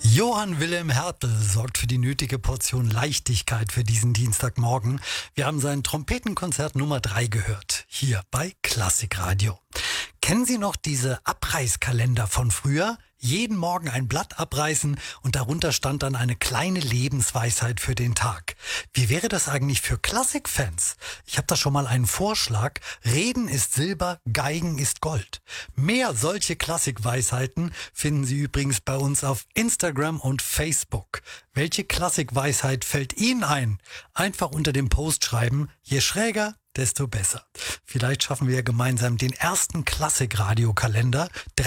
Johann Wilhelm Hertel sorgt für die nötige Portion Leichtigkeit für diesen Dienstagmorgen. Wir haben sein Trompetenkonzert Nummer 3 gehört, hier bei Klassikradio. Kennen Sie noch diese Abreißkalender von früher? Jeden Morgen ein Blatt abreißen und darunter stand dann eine kleine Lebensweisheit für den Tag. Wie wäre das eigentlich für Klassikfans? Ich habe da schon mal einen Vorschlag. Reden ist Silber, Geigen ist Gold. Mehr solche Klassikweisheiten finden Sie übrigens bei uns auf Instagram und Facebook. Welche Klassikweisheit fällt Ihnen ein? Einfach unter dem Post schreiben, je schräger, desto besser. Vielleicht schaffen wir gemeinsam den ersten Klassik-Radio-Kalender.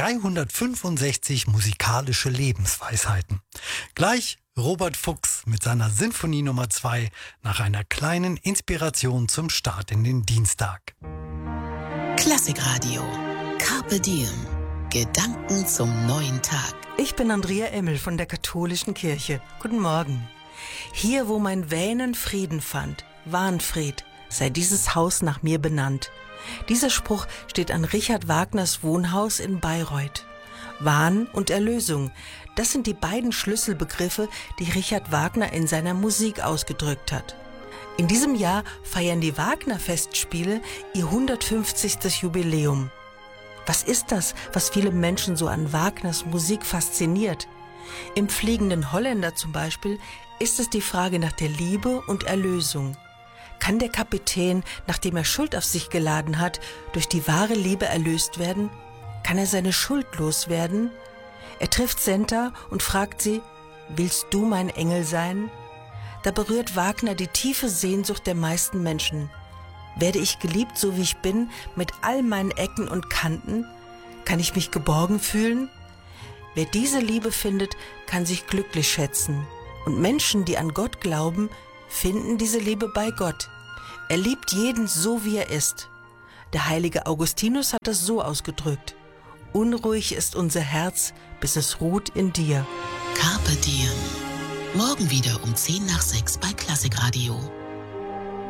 365 musikalische Lebensweisheiten. Gleich Robert Fuchs mit seiner Sinfonie Nummer 2 nach einer kleinen Inspiration zum Start in den Dienstag. Klassikradio. Carpe Diem. Gedanken zum neuen Tag. Ich bin Andrea Emmel von der Katholischen Kirche. Guten Morgen. Hier, wo mein Wähnen Frieden fand, Wahnfried, sei dieses Haus nach mir benannt. Dieser Spruch steht an Richard Wagners Wohnhaus in Bayreuth. Wahn und Erlösung, das sind die beiden Schlüsselbegriffe, die Richard Wagner in seiner Musik ausgedrückt hat. In diesem Jahr feiern die Wagner-Festspiele ihr 150. Jubiläum. Was ist das, was viele Menschen so an Wagners Musik fasziniert? Im Fliegenden Holländer zum Beispiel ist es die Frage nach der Liebe und Erlösung. Kann der Kapitän, nachdem er Schuld auf sich geladen hat, durch die wahre Liebe erlöst werden? Kann er seine Schuld loswerden? Er trifft Senta und fragt sie, willst du mein Engel sein? Da berührt Wagner die tiefe Sehnsucht der meisten Menschen. Werde ich geliebt, so wie ich bin, mit all meinen Ecken und Kanten? Kann ich mich geborgen fühlen? Wer diese Liebe findet, kann sich glücklich schätzen. Und Menschen, die an Gott glauben, finden diese Liebe bei Gott. Er liebt jeden so, wie er ist. Der heilige Augustinus hat das so ausgedrückt. Unruhig ist unser Herz, bis es ruht in dir. Carpe Diem. Morgen wieder um 5:50 bei Klassikradio.